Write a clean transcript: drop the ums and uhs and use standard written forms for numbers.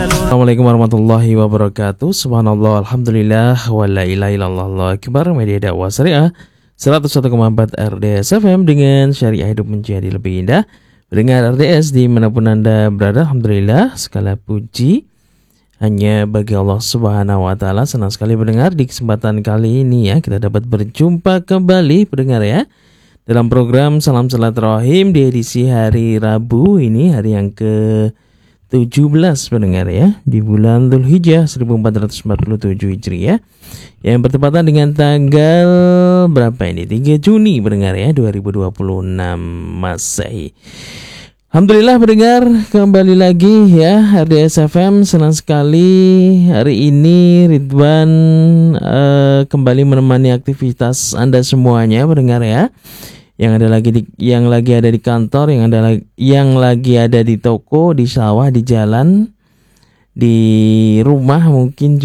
Assalamualaikum warahmatullahi wabarakatuh. Subhanallah, alhamdulillah, wa la ilaha illallah, Allahu akbar. Media dakwah syariah 101,4 RDS FM dengan syariah hidup menjadi lebih indah. Mendengar RDS dimanapun Anda berada, alhamdulillah, segala puji hanya bagi Allah Subhanahu wa taala. Senang sekali mendengar di kesempatan kali ini ya, kita dapat berjumpa kembali pendengar ya, dalam program Salam Silaturahim di edisi hari Rabu ini, hari yang ke-17 pendengar ya, di bulan Dzulhijjah 1447 Hijriah, yang bertepatan dengan tanggal berapa ini? 3 Juni pendengar ya, 2026 Masehi. Alhamdulillah pendengar, kembali lagi ya RDS FM. Senang sekali hari ini Ridwan kembali menemani aktivitas Anda semuanya pendengar ya, yang lagi ada di kantor, yang lagi ada di toko, di sawah, di jalan, di rumah mungkin